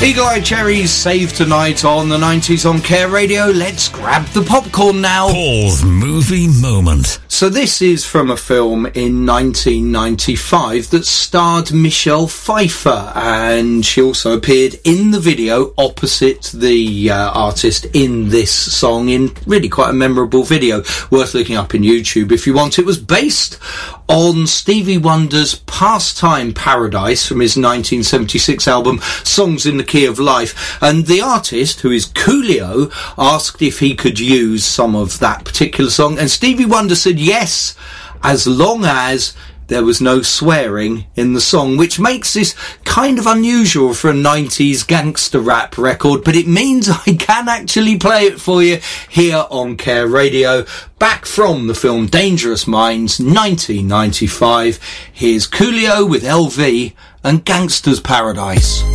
Eagle Eye Cherries, Save Tonight on the 90s on Care Radio. Let's grab the popcorn now. Paul's Movie Moment. So this is from a film in 1995 that starred Michelle Pfeiffer, and she also appeared in the video opposite the artist in this song, in really quite a memorable video, worth looking up in YouTube if you want. It was based on Stevie Wonder's Pastime Paradise from his 1976 album Songs in the Key of Life, and the artist, who is Coolio, asked if he could use some of that particular song, and Stevie Wonder said yes, as long as there was no swearing in the song, which makes this kind of unusual for a 90s gangster rap record, but it means I can actually play it for you here on Care Radio. Back from the film Dangerous Minds, 1995, here's Coolio with LV and Gangster's Paradise.